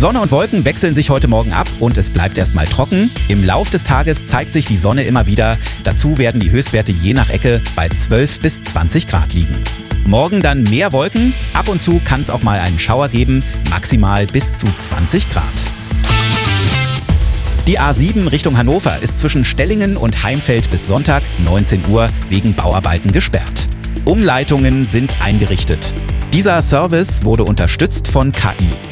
Sonne und Wolken wechseln sich heute Morgen ab und es bleibt erstmal trocken. Im Lauf des Tages zeigt sich die Sonne immer wieder. Dazu werden die Höchstwerte je nach Ecke bei 12 bis 20 Grad liegen. Morgen dann mehr Wolken. Ab und zu kann es auch mal einen Schauer geben, maximal bis zu 20 Grad. Die A7 Richtung Hannover ist zwischen Stellingen und Heimfeld bis Sonntag 19 Uhr wegen Bauarbeiten gesperrt. Umleitungen sind eingerichtet. Dieser Service wurde unterstützt von KI.